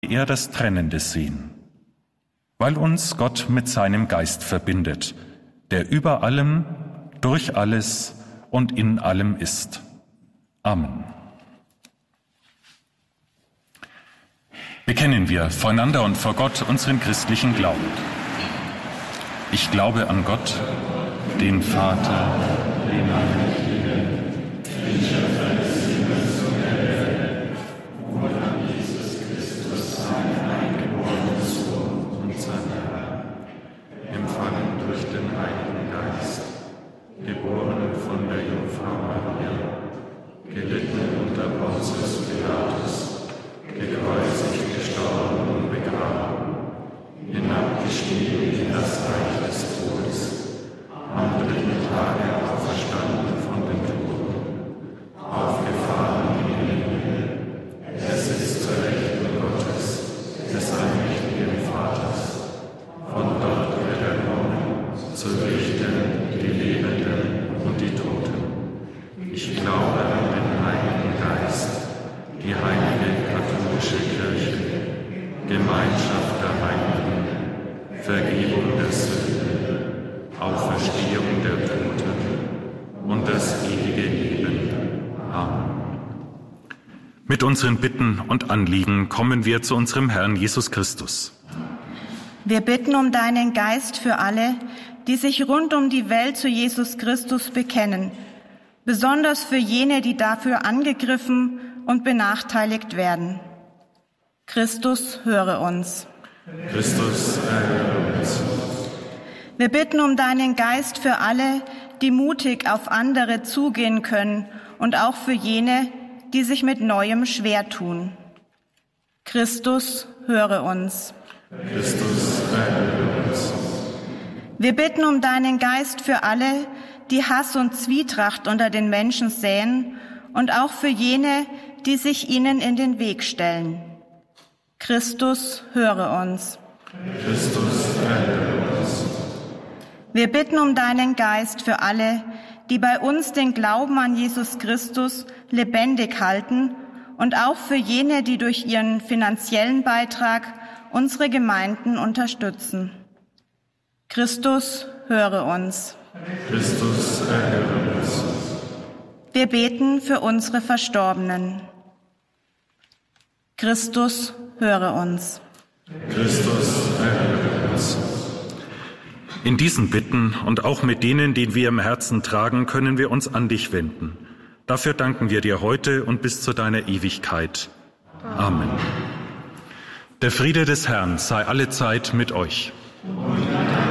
eher das Trennende sehen, weil uns Gott mit seinem Geist verbindet, der über allem, durch alles und in allem ist. Amen. Bekennen wir voreinander und vor Gott unseren christlichen Glauben. Ich glaube an Gott, den Vater, den Allmächtigen, den Schöpfer des Himmels und der Erde, und an Jesus Christus, seinen eingeborenen Sohn und seinen Herrn, empfangen durch den Heiligen Geist, geboren von der Jungfrau Maria, gelitten unter Pontius Pilatus, gekreuzigt, gestorben und begraben, hinabgestiegen in das Reich des Todes, am dritten Tage auferstanden von den Toten, aufgefahren in den Himmel, er sitzt zur Rechten Gottes, des allmächtigen Vaters. Von dort wird er kommen, zu richten die Lebenden und die Toten. Ich glaube an den Heiligen Geist, die heilige katholische Kirche, Gemeinschaft der Heiligen, Vergebung der Sünden, Auferstehung der Toten und das ewige Leben. Amen. Mit unseren Bitten und Anliegen kommen wir zu unserem Herrn Jesus Christus. Wir bitten um deinen Geist für alle, die sich rund um die Welt zu Jesus Christus bekennen, besonders für jene, die dafür angegriffen und benachteiligt werden. Christus, höre uns. Christus, erhöre uns. Wir bitten um deinen Geist für alle, die mutig auf andere zugehen können und auch für jene, die sich mit Neuem schwer tun. Christus, höre uns. Christus, erhöre uns. Wir bitten um deinen Geist für alle, die Hass und Zwietracht unter den Menschen säen und auch für jene, die sich ihnen in den Weg stellen. Christus, höre uns. Christus, erhöre uns. Wir bitten um deinen Geist für alle, die bei uns den Glauben an Jesus Christus lebendig halten und auch für jene, die durch ihren finanziellen Beitrag unsere Gemeinden unterstützen. Christus, höre uns. Christus, erhöre uns. Wir beten für unsere Verstorbenen. Christus, höre uns. Christus, erhöre uns. In diesen Bitten und auch mit denen, die wir im Herzen tragen, können wir uns an dich wenden. Dafür danken wir dir heute und bis zu deiner Ewigkeit. Amen. Der Friede des Herrn sei allezeit mit euch. Und